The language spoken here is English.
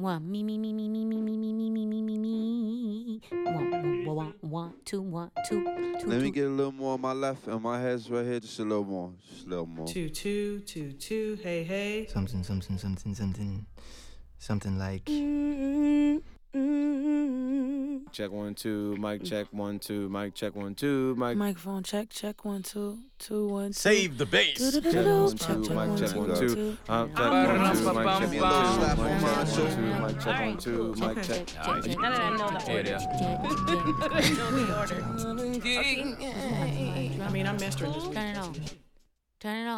One, me, me, me, me, me, me, me, me, me, me, me, me, me. One, two, two. Let me get a little more on my left and my head's right here. Just a little more. Just a little more. 2 2 2 2. Hey hey. Something like. Check 1 2, mic check 1 2, mic check 1 2, mic. Microphone check 1 2 2 1 2. Save the bass. Check 1 2, mic check 1 2. Check 1 2, mic check 1 2. Give me a little slap on mine, too. Mic check 1 2, mic check. Now that I know the order. I mean, I'm mastering this. Turn it on. Turn it on.